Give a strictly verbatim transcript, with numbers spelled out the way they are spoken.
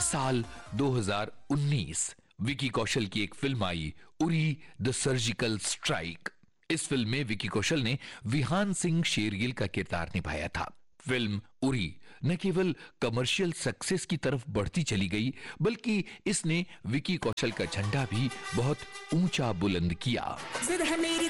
साल दो हज़ार उन्नीस विकी कौशल की एक film I, Uri the surgical strike. इस फिल्म में विकी कौशल ने विहान सिंह शेरगिल का किरदार निभाया था। फिल्म उरी न केवल कमर्शियल सक्सेस की तरफ बढ़ती चली गई, बल्कि इसने विकी कौशल का झंडा भी बहुत ऊंचा बुलंद किया।